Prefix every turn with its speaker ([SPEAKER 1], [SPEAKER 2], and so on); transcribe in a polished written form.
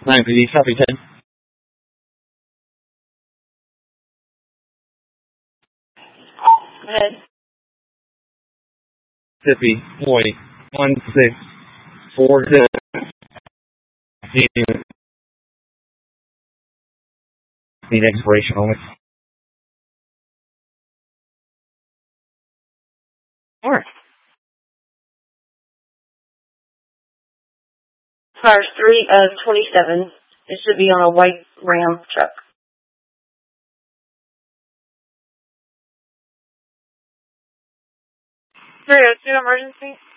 [SPEAKER 1] 9PD, copy 10.
[SPEAKER 2] Go ahead.
[SPEAKER 1] Mississippi, Hawaii, 1640. Need expiration only.
[SPEAKER 2] Alright. Expires 3/27. It should be on a white Ram truck.
[SPEAKER 3] Three, 302 emergency.